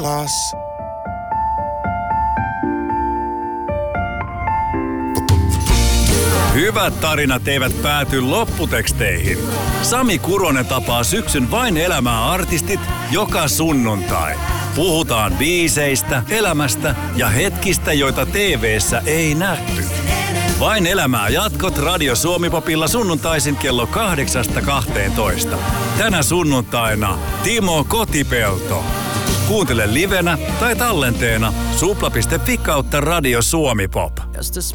Kas. Hyvät tarinat eivät pääty lopputeksteihin. Sami Kuronen tapaa syksyn Vain elämää -artistit joka sunnuntai. Puhutaan biiseistä, elämästä ja hetkistä, joita TV:ssä ei nähty. Vain elämää -jatkot Radio Suomi-popilla sunnuntaisin kello 8-12. Tänä sunnuntaina Timo Kotipelto. Kuuntele livenä tai tallenteena supla.fi/Radio Suomi Pop.